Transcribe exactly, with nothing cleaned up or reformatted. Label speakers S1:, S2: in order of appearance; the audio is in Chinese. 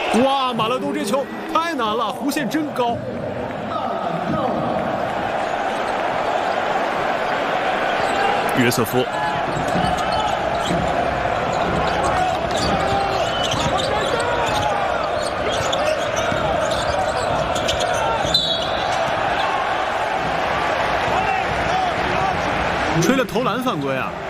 S1: 哇，马勒东这球太难了，弧线真高。约瑟夫。 吹了投篮犯规啊！